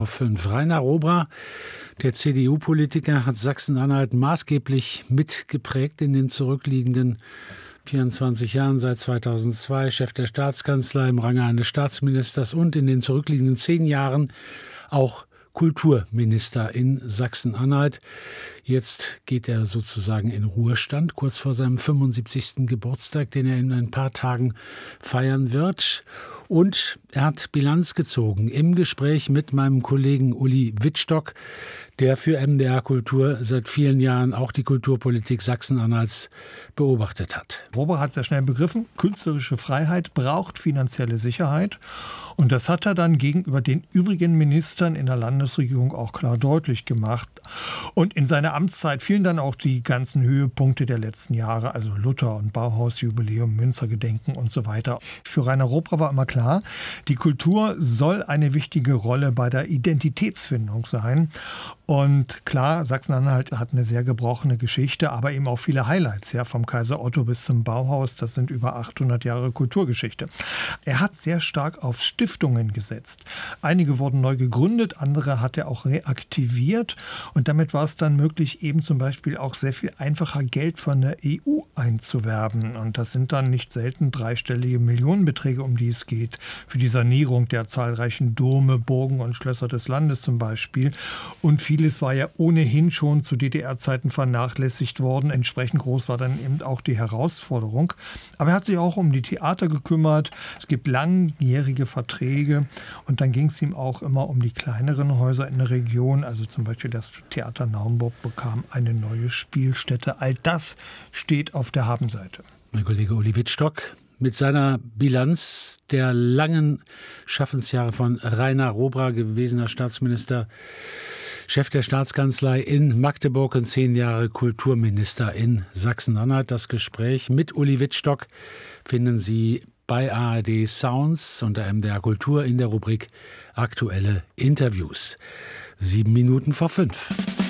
5. Rainer Robra, der CDU-Politiker, hat Sachsen-Anhalt maßgeblich mitgeprägt in den zurückliegenden 24 Jahren, seit 2002 Chef der Staatskanzlei im Range eines Staatsministers und in den zurückliegenden 10 Jahren auch Kulturminister in Sachsen-Anhalt. Jetzt geht er sozusagen in Ruhestand, kurz vor seinem 75. Geburtstag, den er in ein paar Tagen feiern wird. Und er hat Bilanz gezogen im Gespräch mit meinem Kollegen Uli Wittstock, der für MDR Kultur seit vielen Jahren auch die Kulturpolitik Sachsen-Anhalts beobachtet hat. Robra hat sehr schnell begriffen, künstlerische Freiheit braucht finanzielle Sicherheit. Und das hat er dann gegenüber den übrigen Ministern in der Landesregierung auch klar deutlich gemacht. Und in seiner Amtszeit fielen dann auch die ganzen Höhepunkte der letzten Jahre, also Luther- und Bauhausjubiläum, Münstergedenken und so weiter. Für Rainer Robra war immer klar, die Kultur soll eine wichtige Rolle bei der Identitätsfindung sein. Und klar, Sachsen-Anhalt hat eine sehr gebrochene Geschichte, aber eben auch viele Highlights, ja, vom Kaiser Otto bis zum Bauhaus. Das sind über 800 Jahre Kulturgeschichte. Er hat sehr stark auf Stiftungen gesetzt. Einige wurden neu gegründet, andere hat er auch reaktiviert. Und damit war es dann möglich, eben zum Beispiel auch sehr viel einfacher Geld von der EU einzuwerben. Und das sind dann nicht selten dreistellige Millionenbeträge, um die es geht. Für die Sanierung der zahlreichen Dome, Burgen und Schlösser des Landes zum Beispiel. Und vieles war ja ohnehin schon zu DDR-Zeiten vernachlässigt worden. Entsprechend groß war dann eben auch die Herausforderung. Aber er hat sich auch um die Theater gekümmert. Es gibt langjährige Verträge. Und dann ging es ihm auch immer um die kleineren Häuser in der Region. Also zum Beispiel das Theater Naumburg bekam eine neue Spielstätte. All das steht auf der Habenseite. Mein Kollege Uli Wittstock mit seiner Bilanz der langen Schaffensjahre von Rainer Robra, gewesener Staatsminister, Chef der Staatskanzlei in Magdeburg und 10 Jahre Kulturminister in Sachsen-Anhalt. Das Gespräch mit Uli Wittstock finden Sie bei ARD Sounds unter MDR Kultur in der Rubrik Aktuelle Interviews. 7 Minuten vor 5.